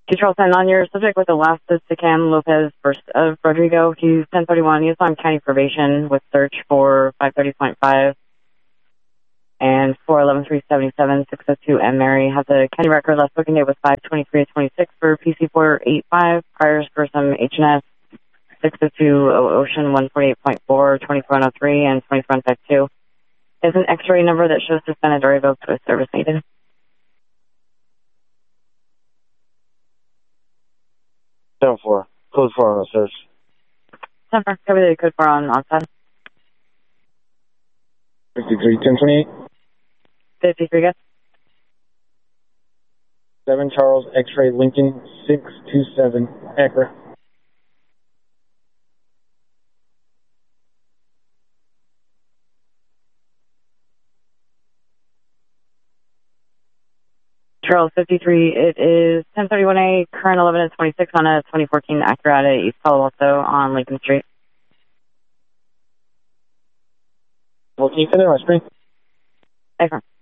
Charles 10, on your subject with the last is Cam Lopez first of Rodrigo. He's 1031. He's on county probation with search for 530.5 and 411-377, 602 M. Mary. Has a county record. Last booking date was 5/23/26 for PC 485. Priors for some H&S 602 Ocean 148.4, 2403, and 2452. Is an X-ray number that shows suspended or revoked with service needed. 7-4. Code 4 on the search. 10-4. Cover the code 4 on side. 53, 1028. 53, good. 7 Charles X-ray Lincoln 627 Accurate. Charles 53, it is 1031A, current 11-26 on a 2014 Acura East Palo Alto on Lincoln Street. Well, can you fit in my screen? Affirm.